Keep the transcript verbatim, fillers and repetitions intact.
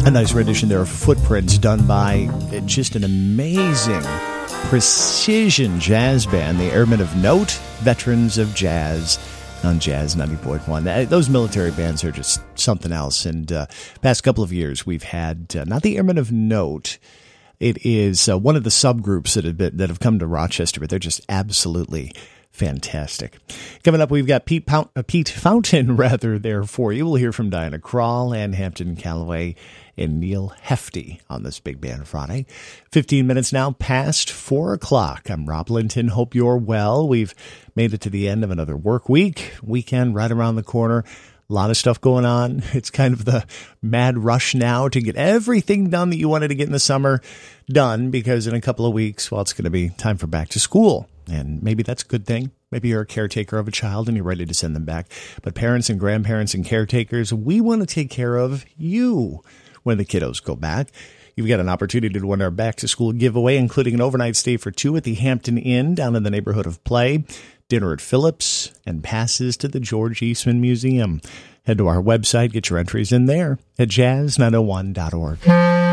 A nice rendition there of Footprints done by just an amazing precision jazz band, the Airmen of Note, Veterans of Jazz, on Jazz ninety point one. Those military bands are just something else. And uh, past couple of years, we've had, uh, not the Airmen of Note, it is uh, one of the subgroups that have, been, that have come to Rochester, but they're just absolutely fantastic. Coming up, we've got Pete, Pount, uh, Pete Fountain rather there for you. We'll hear from Diana Krall, Ann Hampton Calloway, and Neil Hefti on this Big Band Friday. fifteen minutes now past four o'clock. I'm Rob Linton. Hope you're well. We've made it to the end of another work week. Weekend right around the corner. A lot of stuff going on. It's kind of the mad rush now to get everything done that you wanted to get in the summer done, because in a couple of weeks, well, it's going to be time for back to school. And maybe that's a good thing. Maybe you're a caretaker of a child and you're ready to send them back. But parents and grandparents and caretakers, we want to take care of you when the kiddos go back. You've got an opportunity to win our back-to-school giveaway, including an overnight stay for two at the Hampton Inn down in the neighborhood of Play, dinner at Phillips, and passes to the George Eastman Museum. Head to our website, get your entries in there at jazz nine oh one dot org.